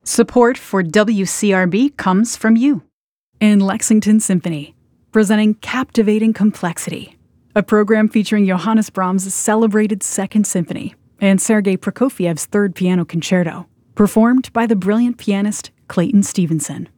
Support for WCRB comes from you. And Lexington Symphony, presenting Captivating Complexity, a program featuring Johannes Brahms' celebrated Second Symphony and Sergei Prokofiev's Third Piano Concerto, performed by the brilliant pianist Clayton Stevenson.